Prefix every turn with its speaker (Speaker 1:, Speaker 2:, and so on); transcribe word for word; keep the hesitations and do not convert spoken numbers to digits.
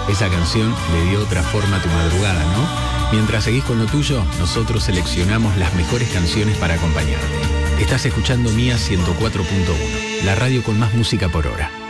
Speaker 1: Esa canción le dio otra forma a tu madrugada, ¿no? Mientras seguís con lo tuyo, nosotros seleccionamos las mejores canciones para acompañarte. Estás escuchando Mía ciento cuatro punto uno, la radio con más música por hora.